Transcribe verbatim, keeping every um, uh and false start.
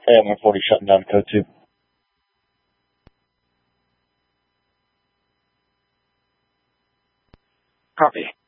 Hey, I'm one forty shutting down code two. Copy.